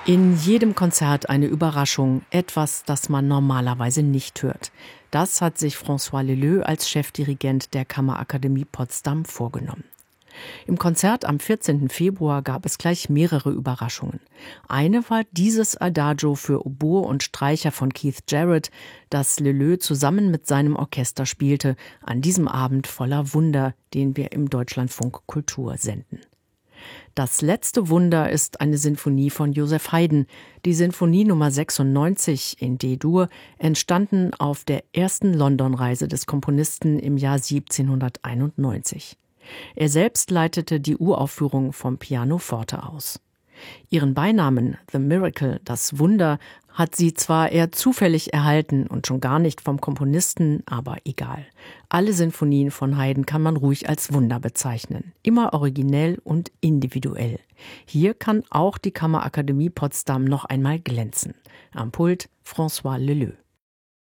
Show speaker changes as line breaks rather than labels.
In jedem Konzert eine Überraschung, etwas, das man normalerweise nicht hört. Das hat sich François Leleux als Chefdirigent der Kammerakademie Potsdam vorgenommen. Im Konzert am 14. Februar gab es gleich mehrere Überraschungen. Eine war dieses Adagio für Oboe und Streicher von Keith Jarrett, das Leleux zusammen mit seinem Orchester spielte, an diesem Abend voller Wunder, den wir im Deutschlandfunk Kultur senden. Das letzte Wunder ist eine Sinfonie von Joseph Haydn, die Sinfonie Nummer 96 in D-Dur, entstanden auf der ersten London-Reise des Komponisten im Jahr 1791. Er selbst leitete die Uraufführung vom Pianoforte aus. Ihren Beinamen The Miracle, das Wunder, hat sie zwar eher zufällig erhalten und schon gar nicht vom Komponisten, aber egal. Alle Sinfonien von Haydn kann man ruhig als Wunder bezeichnen. Immer originell und individuell. Hier kann auch die Kammerakademie Potsdam noch einmal glänzen. Am Pult François Leleux.